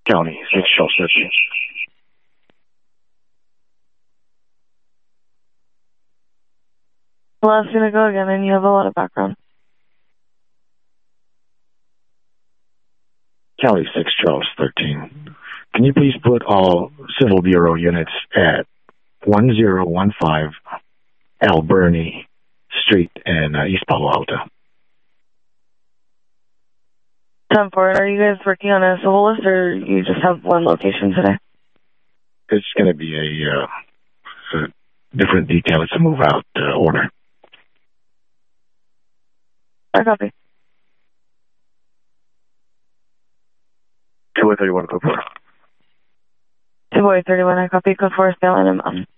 County 6 Shell Search. Well, it's gonna go again, and you have a lot of background. County 6 Charles 13. Can you please put all Civil Bureau units at 1015 Alberni Street in East Palo Alto? 10-4, are you guys working on a civil list, or you just have one location today? It's going to be a different detail. It's a move-out order. I copy. 231 code 4. 2-31, I copy. Code 4, stay on.